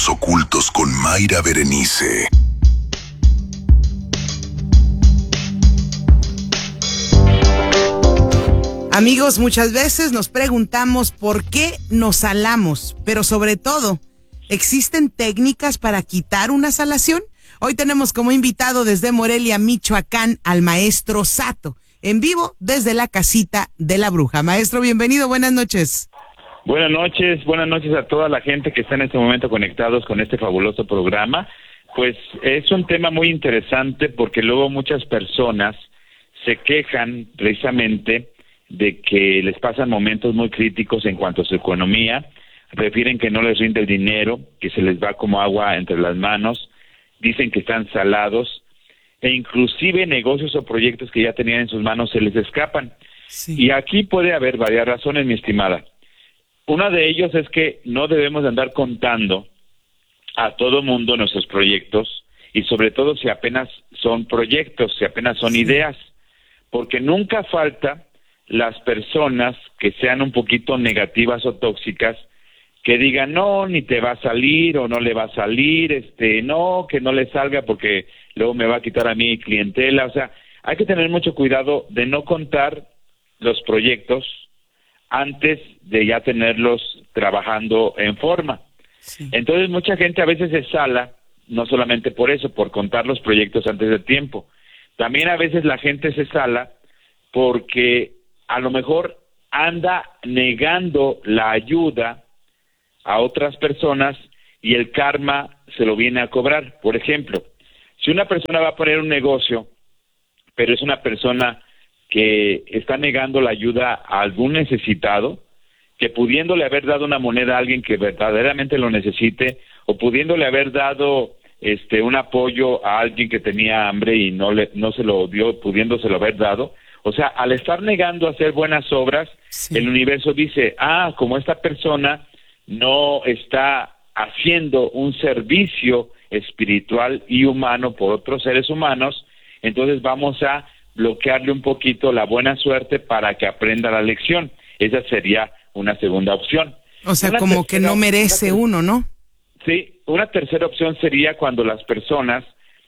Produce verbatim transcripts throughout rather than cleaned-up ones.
Secretos Ocultos con Mayra Berenice. Amigos, muchas veces nos preguntamos por qué nos salamos, pero sobre todo, ¿existen técnicas para quitar una salación? Hoy tenemos como invitado desde Morelia, Michoacán, al maestro Sato, en vivo desde la casita de la bruja. Maestro, bienvenido, buenas noches. Buenas noches, buenas noches a toda la gente que está en este momento conectados con este fabuloso programa. Pues es un tema muy interesante porque luego muchas personas se quejan precisamente de que les pasan momentos muy críticos en cuanto a su economía, refieren que no les rinde el dinero, que se les va como agua entre las manos, dicen que están salados, e inclusive negocios o proyectos que ya tenían en sus manos se les escapan. Sí. Y aquí puede haber varias razones, mi estimada. Una de ellos es que no debemos de andar contando a todo mundo nuestros proyectos, y sobre todo si apenas son proyectos, si apenas son sí. ideas, porque nunca falta las personas que sean un poquito negativas o tóxicas, que digan, no, ni te va a salir, o no le va a salir, este, no, que no le salga porque luego me va a quitar a mi clientela. O sea, hay que tener mucho cuidado de no contar los proyectos antes de ya tenerlos trabajando en forma. Sí. Entonces, mucha gente a veces se sala, no solamente por eso, por contar los proyectos antes de tiempo. También a veces la gente se sala porque a lo mejor anda negando la ayuda a otras personas y el karma se lo viene a cobrar. Por ejemplo, si una persona va a poner un negocio, pero es una persona que está negando la ayuda a algún necesitado, que pudiéndole haber dado una moneda a alguien que verdaderamente lo necesite, o pudiéndole haber dado este un apoyo a alguien que tenía hambre y no le no se lo dio, pudiéndoselo haber dado. O sea, al estar negando hacer buenas obras, sí. el universo dice, ah, como esta persona no está haciendo un servicio espiritual y humano por otros seres humanos, entonces vamos a bloquearle un poquito la buena suerte para que aprenda la lección. Esa sería una segunda opción. O sea, una como tercera, que no merece una, uno, ¿no? Sí, una tercera opción sería cuando las personas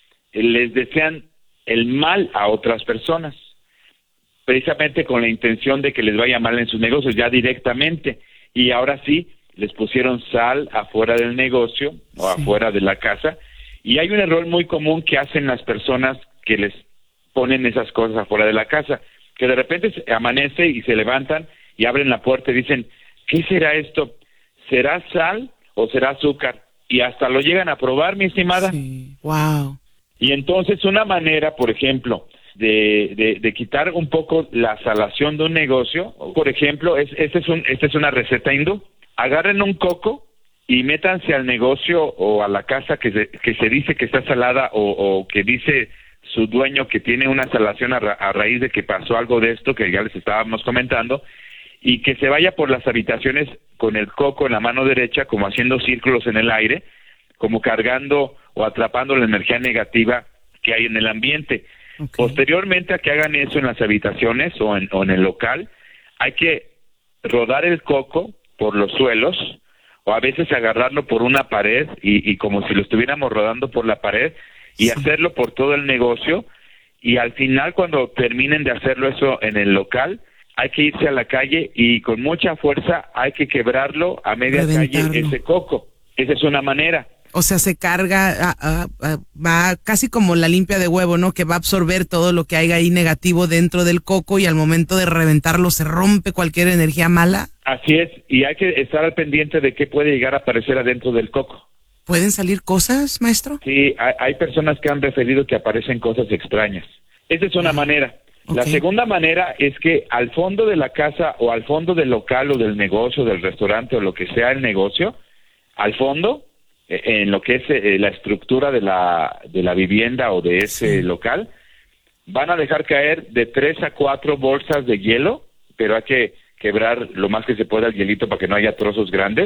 les desean el mal a otras personas, precisamente con la intención de que les vaya mal en sus negocios, ya directamente, y ahora sí, les pusieron sal afuera del negocio o sí. afuera de la casa, y hay un error muy común que hacen las personas que les ponen esas cosas afuera de la casa, que de repente se amanece y se levantan y abren la puerta y dicen, ¿qué será esto? ¿Será sal o será azúcar? Y hasta lo llegan a probar, mi estimada. Sí. Wow. Y entonces una manera, por ejemplo, de, de, de quitar un poco la salación de un negocio, por ejemplo, es, este es un, esta es una receta hindú. Agarren un coco y métanse al negocio o a la casa que se, que se dice que está salada o, o que dice su dueño que tiene una salación a, ra, a raíz de que pasó algo de esto que ya les estábamos comentando, y que se vaya por las habitaciones con el coco en la mano derecha, como haciendo círculos en el aire, como cargando o atrapando la energía negativa que hay en el ambiente. Okay. Posteriormente a que hagan eso en las habitaciones o en, o en el local, hay que rodar el coco por los suelos, o a veces agarrarlo por una pared y, y como si lo estuviéramos rodando por la pared, y sí. hacerlo por todo el negocio, y al final cuando terminen de hacerlo eso en el local, hay que irse a la calle y con mucha fuerza hay que quebrarlo a media Reventarlo. calle ese coco. Esa es una manera. O sea, se carga, a, a, a, va casi como la limpia de huevo, ¿no? Que va a absorber todo lo que haya ahí negativo dentro del coco y al momento de reventarlo se rompe cualquier energía mala. Así es, y hay que estar al pendiente de qué puede llegar a aparecer adentro del coco. ¿Pueden salir cosas, maestro? Sí, hay, hay personas que han referido que aparecen cosas extrañas. Esa es una ah, manera. Okay. La segunda manera es que al fondo de la casa o al fondo del local o del negocio, del restaurante o lo que sea el negocio, al fondo, en lo que es eh, la estructura de la de la vivienda o de ese sí. local, van a dejar caer de tres a cuatro bolsas de hielo, pero hay que quebrar lo más que se pueda el hielito para que no haya trozos grandes,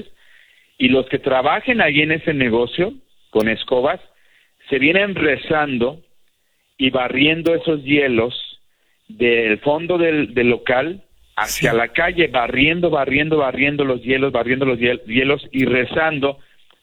y los que trabajen ahí en ese negocio con escobas se vienen rezando y barriendo esos hielos del fondo del, del local hacia sí. la calle, barriendo, barriendo, barriendo los hielos, barriendo los hielos y rezando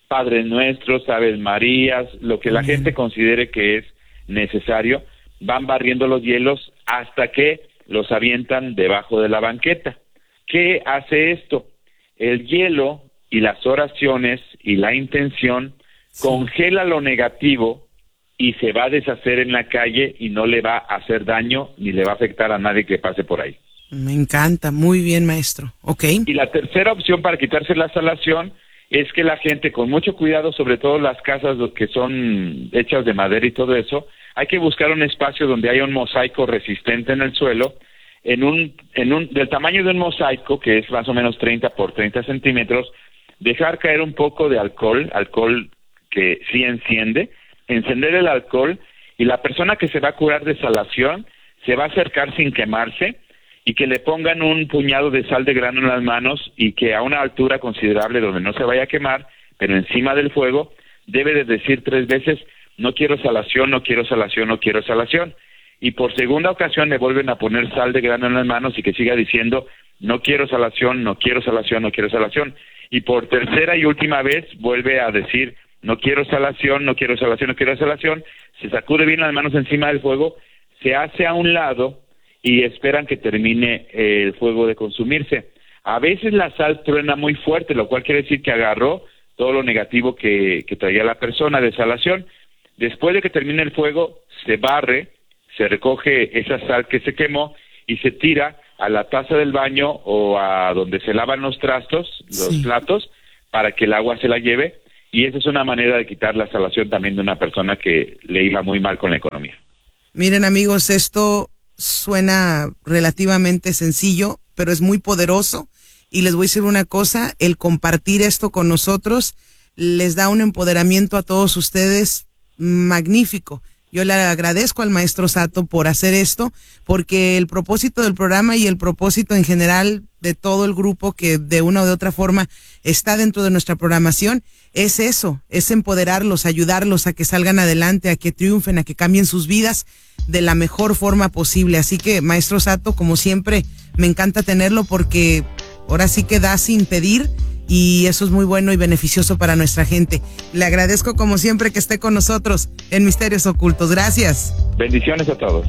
Padres Nuestros, Aves Marías, lo que la Bien. gente considere que es necesario, van barriendo los hielos hasta que los avientan debajo de la banqueta. ¿Qué hace esto? El hielo y las oraciones y la intención Sí. congela lo negativo y se va a deshacer en la calle y no le va a hacer daño ni le va a afectar a nadie que pase por ahí. Me encanta, muy bien, maestro. Ok. Y la tercera opción para quitarse la salación es que la gente, con mucho cuidado, sobre todo las casas que son hechas de madera y todo eso, hay que buscar un espacio donde haya un mosaico resistente en el suelo, en un, en un, del tamaño de un mosaico, que es más o menos treinta por treinta centímetros, dejar caer un poco de alcohol, alcohol que sí enciende, encender el alcohol, y la persona que se va a curar de salación se va a acercar sin quemarse, y que le pongan un puñado de sal de grano en las manos, y que a una altura considerable donde no se vaya a quemar, pero encima del fuego, debe de decir tres veces: no quiero salación, no quiero salación, no quiero salación. Y por segunda ocasión le vuelven a poner sal de grano en las manos y que siga diciendo: no quiero salación, no quiero salación, no quiero salación. Y por tercera y última vez vuelve a decir: no quiero salación, no quiero salación, no quiero salación. Se sacude bien las manos encima del fuego, se hace a un lado y esperan que termine el fuego de consumirse. A veces la sal truena muy fuerte, lo cual quiere decir que agarró todo lo negativo que, que traía la persona de salación. Después de que termine el fuego, se barre, se recoge esa sal que se quemó y se tira a la taza del baño o a donde se lavan los trastos, los Sí. platos, para que el agua se la lleve. Y esa es una manera de quitar la salación también de una persona que le iba muy mal con la economía. Miren, amigos, esto suena relativamente sencillo, pero es muy poderoso. Y les voy a decir una cosa: el compartir esto con nosotros les da un empoderamiento a todos ustedes magnífico. Yo le agradezco al maestro Sato por hacer esto, porque el propósito del programa y el propósito en general de todo el grupo que de una o de otra forma está dentro de nuestra programación es eso, es empoderarlos, ayudarlos a que salgan adelante, a que triunfen, a que cambien sus vidas de la mejor forma posible. Así que, maestro Sato, como siempre, me encanta tenerlo porque ahora sí que da sin pedir, y eso es muy bueno y beneficioso para nuestra gente. Le agradezco como siempre que esté con nosotros en Misterios Ocultos. Gracias. Bendiciones a todos.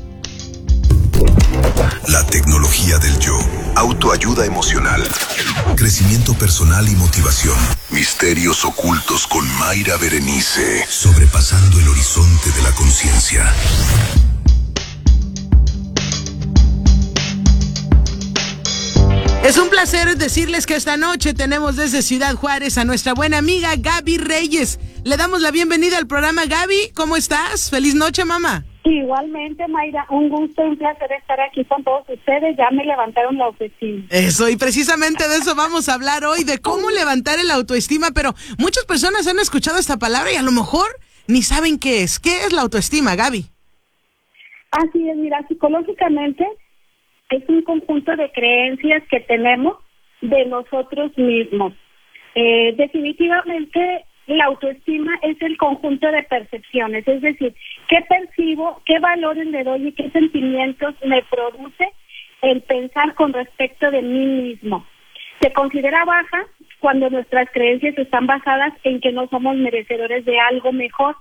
La tecnología del yo. Autoayuda emocional. Crecimiento personal y motivación. Misterios ocultos con Mayra Berenice. Sobrepasando el horizonte de la conciencia. Es un placer decirles que esta noche tenemos desde Ciudad Juárez a nuestra buena amiga Gaby Reyes. Le damos la bienvenida al programa. Gaby, ¿cómo estás? Feliz noche, mamá. Igualmente, Mayra, un gusto y un placer estar aquí con todos ustedes. Ya me levantaron la autoestima. Eso, y precisamente de eso vamos a hablar hoy, de cómo levantar el autoestima, pero muchas personas han escuchado esta palabra y a lo mejor ni saben qué es. ¿Qué es la autoestima, Gaby? Así es, mira, psicológicamente es un conjunto de creencias que tenemos de nosotros mismos. Eh, definitivamente la autoestima es el conjunto de percepciones, es decir, qué percibo, qué valores le doy y qué sentimientos me produce el pensar con respecto de mí mismo. Se considera baja cuando nuestras creencias están basadas en que no somos merecedores de algo mejor.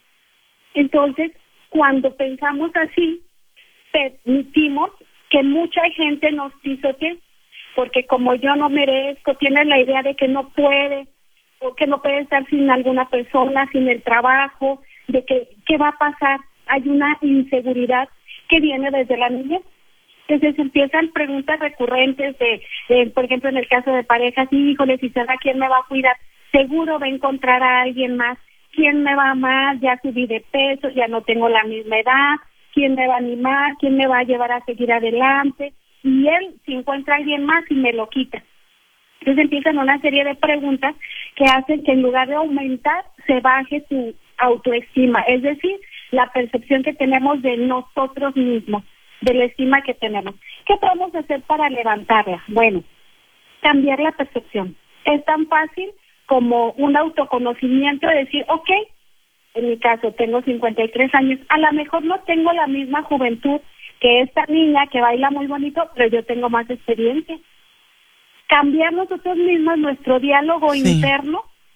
Entonces, cuando pensamos así, permitimos que mucha gente nos pisotee, porque como yo no merezco, tienes la idea de que no puede, o que no puede estar sin alguna persona, sin el trabajo, de que qué va a pasar. Hay una inseguridad que viene desde la niñez. Entonces empiezan preguntas recurrentes de, de, por ejemplo, en el caso de parejas: híjole, si se va, ¿quién me va a cuidar? Seguro va a encontrar a alguien más. ¿Quién me va a amar? Ya subí de peso, ya no tengo la misma edad. ¿Quién me va a animar? ¿Quién me va a llevar a seguir adelante? Y él, si encuentra a alguien más, y me lo quita. Entonces empiezan una serie de preguntas que hacen que en lugar de aumentar, se baje su autoestima, es decir, la percepción que tenemos de nosotros mismos, de la estima que tenemos. ¿Qué podemos hacer para levantarla? Bueno, cambiar la percepción. Es tan fácil como un autoconocimiento de decir, ok, en mi caso tengo cincuenta y tres años, a lo mejor no tengo la misma juventud que esta niña que baila muy bonito, pero yo tengo más experiencia. Cambiar nosotros mismos nuestro diálogo Sí. interno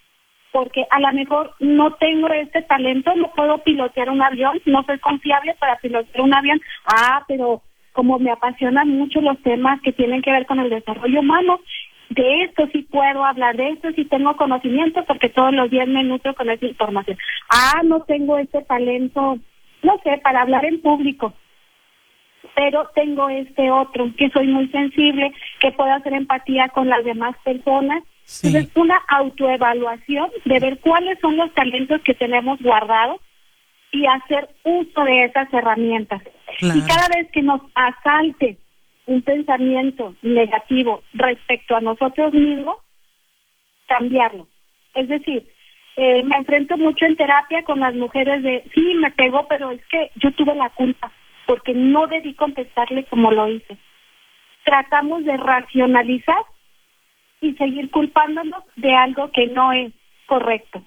porque a lo mejor no tengo este talento, no puedo pilotear un avión, no soy confiable para pilotear un avión. Ah, pero como me apasionan mucho los temas que tienen que ver con el desarrollo humano, de esto sí puedo hablar, de esto sí tengo conocimiento, porque todos los días me nutro con esa información. Ah, no tengo este talento, no sé, para hablar en público, pero tengo este otro, que soy muy sensible, que puedo hacer empatía con las demás personas. Sí. Entonces, una autoevaluación de ver cuáles son los talentos que tenemos guardados y hacer uso de esas herramientas. Claro. Y cada vez que nos asalte un pensamiento negativo respecto a nosotros mismos, cambiarlo. Es decir, eh, me enfrento mucho en terapia con las mujeres de, sí, me pegó, pero es que yo tuve la culpa, porque no debí contestarle como lo hice. Tratamos de racionalizar y seguir culpándonos de algo que no es correcto.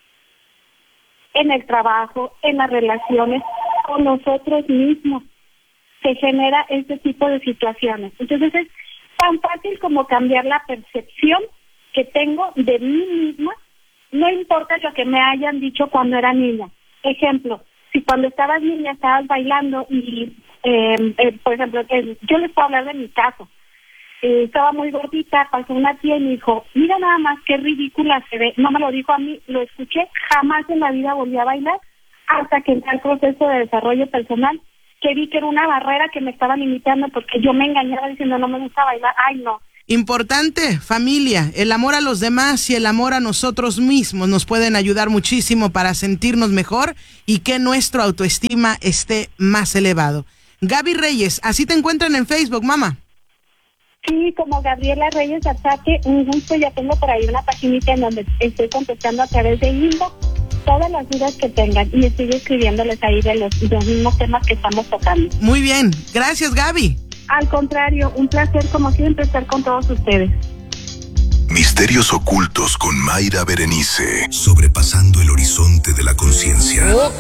En el trabajo, en las relaciones, con nosotros mismos, se genera este tipo de situaciones. Entonces es tan fácil como cambiar la percepción que tengo de mí misma, no importa lo que me hayan dicho cuando era niña. Ejemplo, si cuando estabas niña estabas bailando y, eh, eh, por ejemplo, eh, yo les puedo hablar de mi caso, eh, estaba muy gordita, pasó una tía y me dijo, mira nada más qué ridícula se ve. No me lo dijo a mí, lo escuché, jamás en la vida volví a bailar hasta que entré al proceso de desarrollo personal, que vi que era una barrera que me estaba limitando porque yo me engañaba diciendo no me gusta bailar. Ay, no. Importante, familia, el amor a los demás y el amor a nosotros mismos nos pueden ayudar muchísimo para sentirnos mejor y que nuestra autoestima esté más elevado. Gaby Reyes, así te encuentran en Facebook, mamá. Sí, como Gabriela Reyes Ataque, un gusto, ya tengo por ahí una paginita en donde estoy contestando a través de inbox todas las dudas que tengan y estoy escribiéndoles ahí de los, de los mismos temas que estamos tocando. Muy bien, gracias Gaby. Al contrario, un placer como siempre estar con todos ustedes. Misterios ocultos con Mayra Berenice, sobrepasando el horizonte de la conciencia.